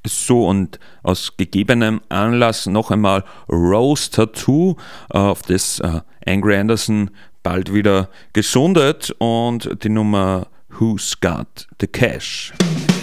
So, und aus gegebenem Anlass noch einmal Rose Tattoo, auf das Angry Anderson bald wieder gesundet, und die Nummer Who's Got the Cash.